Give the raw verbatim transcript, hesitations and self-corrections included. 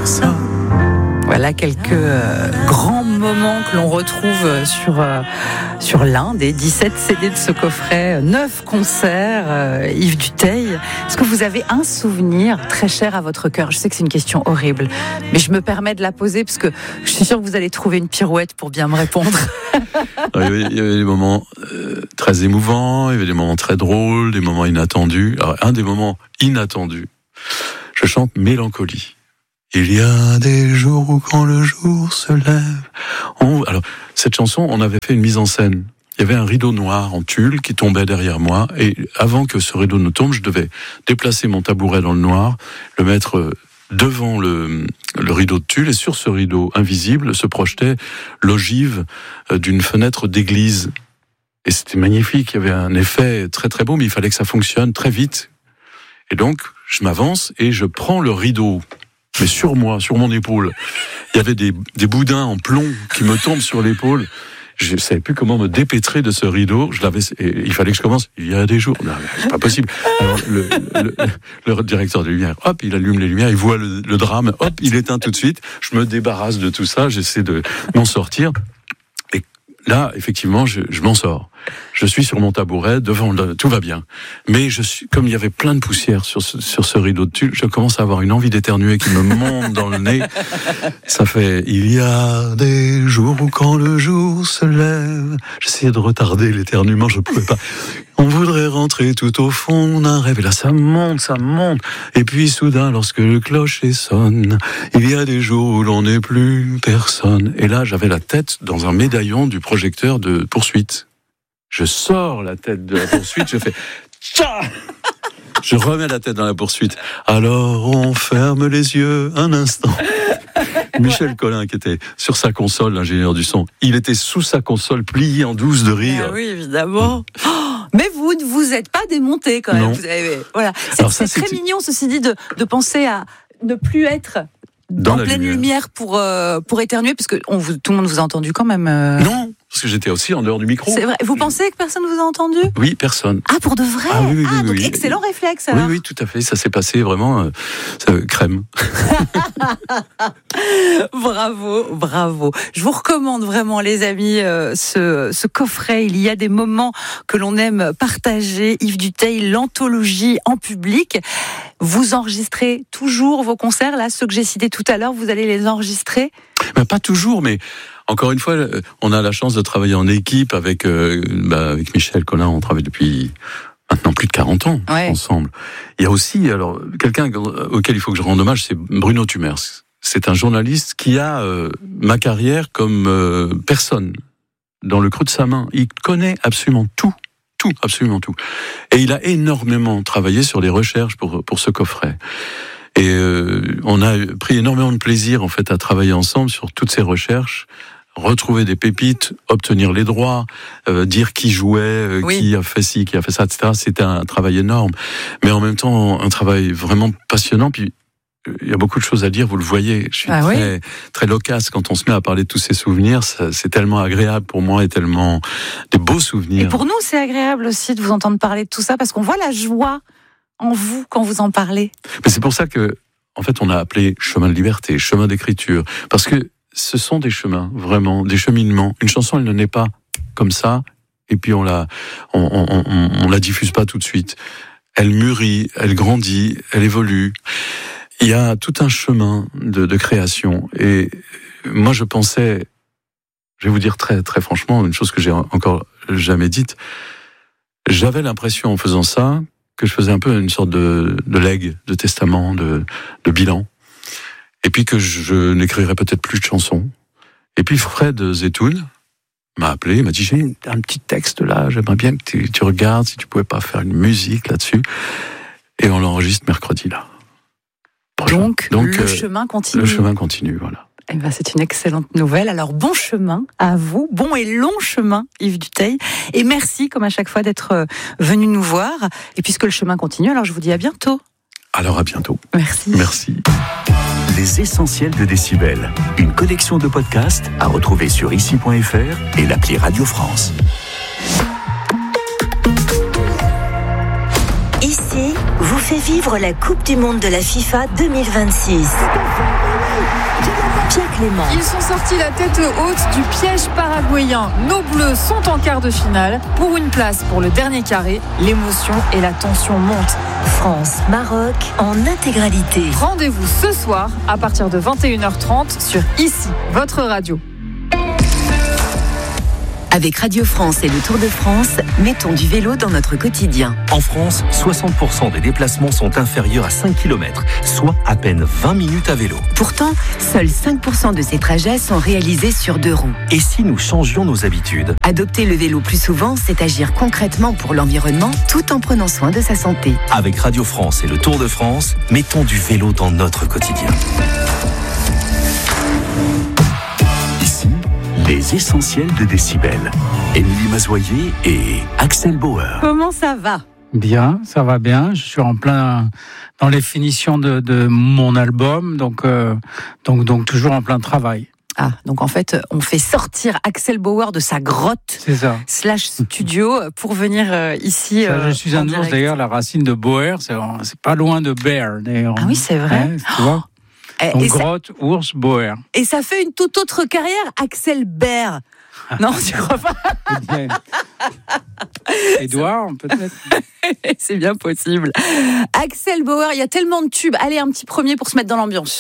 personne. Voilà quelques euh, grands moments que l'on retrouve sur, euh, sur l'un des dix-sept C D de ce coffret, neuf concerts, euh, Yves Dutheil. Est-ce que vous avez un souvenir très cher à votre cœur ? Je sais que c'est une question horrible, mais je me permets de la poser parce que je suis sûre que vous allez trouver une pirouette pour bien me répondre. Il y avait, il y avait des moments euh, très émouvants, il y avait des moments très drôles, des moments inattendus. Alors, un des moments inattendus, je chante Mélancolie. Il y a des jours où quand le jour se lève... On... Alors, cette chanson, on avait fait une mise en scène. Il y avait un rideau noir en tulle qui tombait derrière moi. Et avant que ce rideau ne tombe, je devais déplacer mon tabouret dans le noir, le mettre devant le, le rideau de tulle. Et sur ce rideau invisible se projetait l'ogive d'une fenêtre d'église. Et c'était magnifique. Il y avait un effet très très beau, mais il fallait que ça fonctionne très vite. Et donc, je m'avance et je prends le rideau. Mais sur moi, sur mon épaule, il y avait des, des boudins en plomb qui me tombent sur l'épaule. Je ne savais plus comment me dépêtrer de ce rideau. Je l'avais, et il fallait que je commence. Il y a des jours. Non, c'est pas possible. Alors, le, le, le, le directeur des lumières, hop, il allume les lumières, il voit le, le drame, hop, il éteint tout de suite. Je me débarrasse de tout ça, j'essaie de m'en sortir. Et là, effectivement, je, je m'en sors. Je suis sur mon tabouret, devant le, tout va bien. Mais je suis, comme il y avait plein de poussière sur ce, sur ce rideau de tulle, je commence à avoir une envie d'éternuer qui me monte dans le nez. Ça fait, il y a des jours où quand le jour se lève, j'essayais de retarder l'éternuement, je pouvais pas. On voudrait rentrer tout au fond d'un rêve. Et là, ça monte, ça monte. Et puis, soudain, lorsque le clocher sonne, il y a des jours où l'on n'est plus personne. Et là, j'avais la tête dans un médaillon du projecteur de poursuite. Je sors la tête de la poursuite, je fais tcha. Je remets la tête dans la poursuite. Alors on ferme les yeux un instant. Michel Collin, qui était sur sa console, l'ingénieur du son, il était sous sa console, plié en douze de rire. Ah oui, évidemment. Oh, mais vous ne vous êtes pas démonté quand même. Non. Vous avez, voilà. C'est, Alors ça, c'est très c'est... mignon, ceci dit, de, de penser à ne plus être dans en la pleine lumière, lumière pour, euh, pour éternuer, parce que on vous, tout le monde vous a entendu quand même. Euh... Non, parce que j'étais aussi en dehors du micro. C'est vrai. Vous pensez que personne vous a entendu ? Oui, personne. Ah, pour de vrai ? Ah, oui, oui, ah oui, donc oui. excellent réflexe alors. Oui, oui, tout à fait. Ça s'est passé vraiment euh, ça, crème. Bravo, bravo. Je vous recommande vraiment, les amis, euh, ce, ce coffret. Il y a des moments que l'on aime partager. Yves Dutheil, l'anthologie en public. Vous enregistrez toujours vos concerts, là, ceux que j'ai cités tout à l'heure, vous allez les enregistrer ? Ben, pas toujours, mais encore une fois, on a la chance de travailler en équipe avec, euh, bah, avec Michel Collin. On travaille depuis maintenant plus de quarante ans ouais. ensemble. Il y a aussi, alors, quelqu'un auquel il faut que je rende hommage, c'est Bruno Tumers. C'est un journaliste qui a euh, ma carrière comme euh, personne dans le creux de sa main. Il connaît absolument tout. Tout, absolument tout. Et il a énormément travaillé sur les recherches pour, pour ce coffret. Et euh, on a pris énormément de plaisir, en fait, à travailler ensemble sur toutes ces recherches, retrouver des pépites, obtenir les droits, euh, dire qui jouait, euh, oui. qui a fait ci, qui a fait ça, et cetera. C'était un travail énorme. Mais en même temps, un travail vraiment passionnant. Puis, il y a beaucoup de choses à dire, vous le voyez. Je suis ah très, oui. très loquace quand on se met à parler de tous ces souvenirs. Ça, c'est tellement agréable pour moi et tellement des beaux souvenirs. Et pour nous, c'est agréable aussi de vous entendre parler de tout ça parce qu'on voit la joie en vous quand vous en parlez. Mais c'est pour ça que, en fait, on a appelé chemin de liberté, chemin d'écriture. Parce que ce sont des chemins, vraiment, des cheminements. Une chanson, elle ne naît pas comme ça et puis on la, on, on, on, on la diffuse pas tout de suite. Elle mûrit, elle grandit, elle évolue. Il y a tout un chemin de, de création. Et moi, je pensais, je vais vous dire très, très franchement, une chose que j'ai encore jamais dite. J'avais l'impression, en faisant ça, que je faisais un peu une sorte de, de legs, de testament, de, de bilan. Et puis que je n'écrirais peut-être plus de chansons. Et puis Fred Zetoun m'a appelé, il m'a dit, j'ai un petit texte là, j'aimerais bien que tu, tu regardes si tu pouvais pas faire une musique là-dessus. Et on l'enregistre mercredi là. Donc, Donc le euh, chemin continue. Le chemin continue, voilà. Eh ben, c'est une excellente nouvelle. Alors, bon chemin à vous. Bon et long chemin, Yves Dutheil. Et merci, comme à chaque fois, d'être venu nous voir. Et puisque le chemin continue, alors je vous dis à bientôt. Alors, à bientôt. Merci. Merci. Les essentiels de Décibel. Une collection de podcasts à retrouver sur ici point f r et l'appli Radio France. Ici vous fait vivre la Coupe du Monde de la FIFA deux mille vingt-six. Pierre Clément. Ils sont sortis la tête haute du piège paraguayen. Nos Bleus sont en quart de finale. Pour une place pour le dernier carré, l'émotion et la tension montent. France-Maroc en intégralité. Rendez-vous ce soir à partir de vingt et une heures trente sur Ici, votre radio. Avec Radio France et le Tour de France, mettons du vélo dans notre quotidien. En France, soixante pour cent des déplacements sont inférieurs à cinq kilomètres, soit à peine vingt minutes à vélo. Pourtant, seuls cinq pour cent de ces trajets sont réalisés sur deux roues. Et si nous changions nos habitudes ? Adopter le vélo plus souvent, c'est agir concrètement pour l'environnement tout en prenant soin de sa santé. Avec Radio France et le Tour de France, mettons du vélo dans notre quotidien. Les essentiels de Décibel. Émilie Mazoyer et Axel Bauer. Comment ça va ? Bien, ça va bien. Je suis en plein dans les finitions de, de mon album, donc, euh, donc, donc toujours en plein travail. Ah, donc en fait, on fait sortir Axel Bauer de sa grotte C'est ça. slash studio pour venir euh, ici. Ça, euh, je suis en un ours direct. d'ailleurs. La racine de Bauer, c'est, c'est pas loin de bear d'ailleurs. Ah oui, c'est vrai. Ouais, tu vois. Et, Donc et ça, grotte, ours, Bauer. et ça fait une toute autre carrière, Axel Bauer. Non, tu crois pas ? Édouard, peut-être. C'est bien possible. Axel Bauer, il y a tellement de tubes. Allez, un petit premier pour se mettre dans l'ambiance.